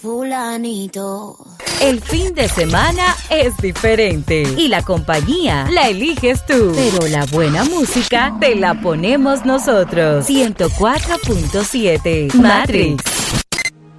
Fulanito. El fin de semana es diferente y la compañía la eliges tú. Pero la buena música te la ponemos nosotros. 104.7 Matrix.